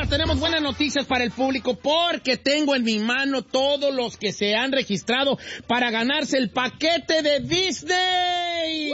señor, tenemos buenas noticias para el público porque tengo en mi mano todos los que se han registrado para ganarse el paquete de Disney.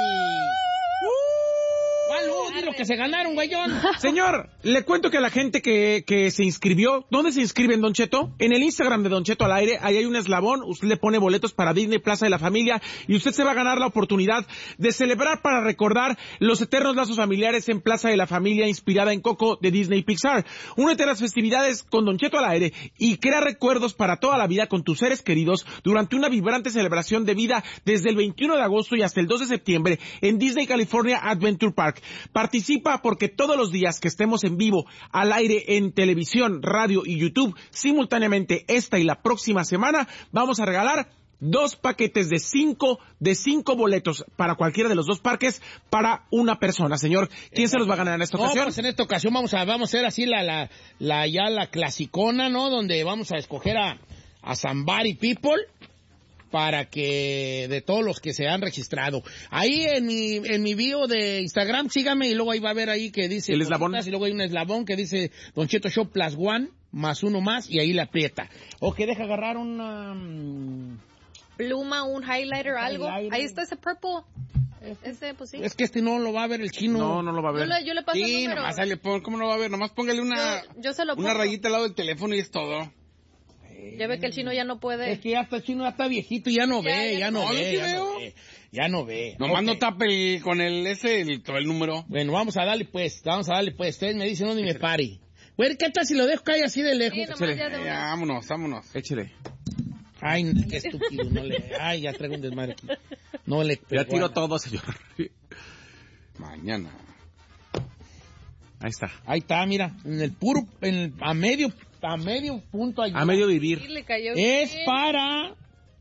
¿Cuál lo que se ganaron, güeyón? Señor, le cuento que a la gente que se inscribió, ¿dónde se inscriben, Don Cheto? En el Instagram de Don Cheto al aire, ahí hay un eslabón, usted le pone boletos para Disney Plaza de la Familia y usted se va a ganar la oportunidad de celebrar para recordar los eternos lazos familiares en Plaza de la Familia inspirada en Coco de Disney Pixar. Únete a las festividades con Don Cheto al aire y crea recuerdos para toda la vida con tus seres queridos durante una vibrante celebración de vida desde el 21 de agosto y hasta el 2 de septiembre en Disney California Adventure Park. Participa porque todos los días que estemos en vivo, al aire, en televisión, radio y YouTube, simultáneamente esta y la próxima semana, vamos a regalar 2 paquetes de 5 boletos para cualquiera de los 2 parques para una persona. Señor, ¿quién se los va a ganar en esta ocasión? Pues en esta ocasión vamos a hacer así la clasicona, ¿no? Donde vamos a escoger a Somebody People para que de todos los que se han registrado. Ahí en mi bio de Instagram, sígame y luego ahí va a ver ahí que dice... El eslabón. Y luego hay un eslabón que dice Don Cheto Show +1, +1 más, y ahí le aprieta. O que deja agarrar una... pluma, un highlighter, algo. Ahí está ese purple. Ese, pues sí. Es que no lo va a ver el chino. No lo va a ver. Yo le paso el número. Nomás ¿cómo no va a ver? Nomás póngale yo se lo pongo. una rayita al lado del teléfono y es todo. Ya ve que el chino ya no puede. Es que ya está el chino, ya está viejito y ya no ve. Ya no ve. Nomás no tape con todo el número. Bueno, vamos a darle pues. Ustedes me dicen dónde me pare. Bueno, ¿qué tal si lo dejo caer así de lejos? Sí, Vámonos. Échele. Ay, qué estúpido, Ay, ya traigo un desmadre aquí. Ya tiro todo, señor. Mañana. Ahí está. Ahí está, mira, a medio punto allí. A medio vivir. Sí, le cayó Es bien. para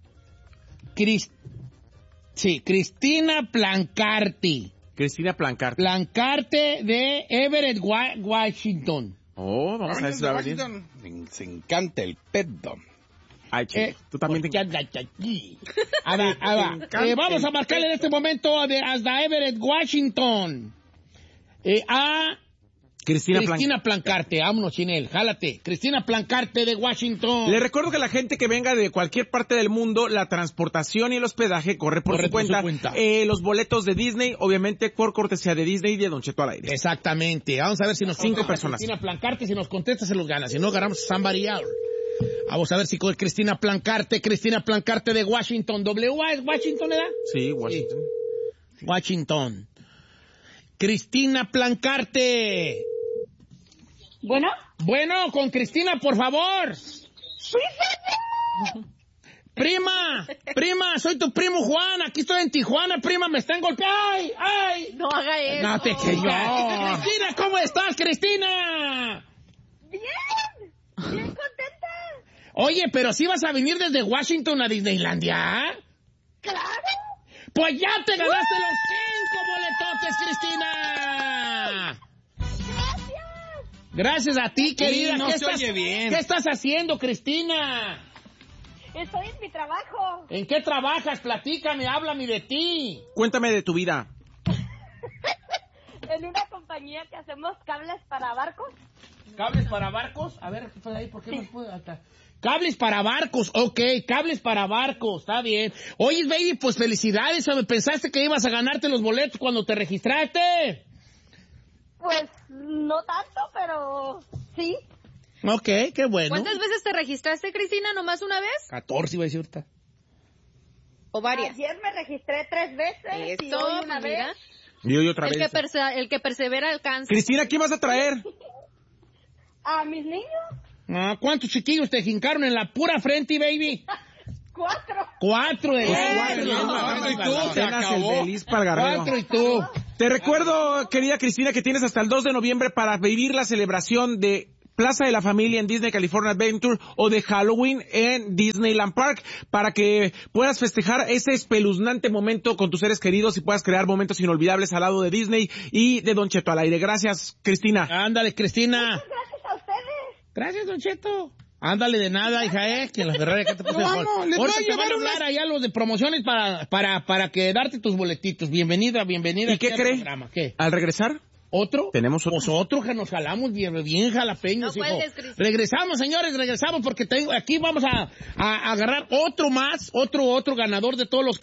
Cristina Plancarte. Cristina Plancarte. Plancarte de Everett, Washington. Oh, vamos a ver si va a venir. Se encanta el pedo. Ay, che, tú también te... Vamos a marcarle en este momento hasta Everett, Washington. A Cristina Plancarte, vámonos, Chinel, jálate. Cristina Plancarte de Washington. Le recuerdo que la gente que venga de cualquier parte del mundo, la transportación y el hospedaje corre por su cuenta. Los boletos de Disney, obviamente, por cortesía de Disney y de Don Cheto al aire. Exactamente. Vamos a ver si nos 5 personas. Cristina Plancarte, si nos contesta, se los gana. Si no, ganamos a somebody else. Vamos a ver si con Cristina Plancarte de Washington. ¿W es Washington, edad? Sí, Washington. Sí. Washington. Cristina Plancarte. Bueno, con Cristina, por favor. Prima, soy tu primo Juan, aquí estoy en Tijuana, prima, me están golpeando. ¡Ay! No haga eso. No te chingas. Cristina, ¿cómo estás, Cristina? Bien contenta. Oye, pero si vas a venir desde Washington a Disneylandia. Claro. Pues ya te ganaste los 5 boletotes, Cristina. Gracias a ti, querida. No se oye bien. ¿Qué estás haciendo, Cristina? Estoy en mi trabajo. ¿En qué trabajas? Platícame, háblame de ti. Cuéntame de tu vida. En una compañía que hacemos cables para barcos. ¿Cables para barcos? A ver, ¿qué fue ahí? ¿Por qué me puedo acá? Cables para barcos, ok, cables para barcos, está bien. Oye, baby, pues felicidades, ¿me pensaste que ibas a ganarte los boletos cuando te registraste? Pues no tanto, pero sí. Ok, qué bueno. ¿Cuántas veces te registraste, Cristina? ¿Nomás una vez? 14 iba a decir ahorita. ¿O varias? Ayer me registré 3 veces y Eso, hoy una mira. vez. Y hoy otra El vez. que persevera alcanza. Cristina, ¿quién vas a traer? A mis niños, ¿Cuántos chiquillos te jincaron en la pura frente, baby? 4. 4 de Pues ellos. y tú, te acabó. El feliz palgarrero. 4 y tú. Te recuerdo, querida Cristina, que tienes hasta el 2 de noviembre para vivir la celebración de Plaza de la Familia en Disney California Adventure o de Halloween en Disneyland Park para que puedas festejar ese espeluznante momento con tus seres queridos y puedas crear momentos inolvidables al lado de Disney y de Don Cheto al aire. Gracias, Cristina. Ándale, Cristina. Gracias a ustedes. Gracias, Don Cheto. Ándale de nada, hija, que la Ferrari que te puse mejor. les voy Ahorita a te van a llevar hablar allá los de promociones para que darte tus boletitos. Bienvenida. ¿Y qué aquí al cree? programa. ¿Qué? Al regresar, ¿Otro? Tenemos otro. Nosotros que nos jalamos bien jalapeños, No hijo. cuelgues, Cristian. Regresamos, señores, regresamos porque aquí vamos a agarrar otro más, otro ganador de todos los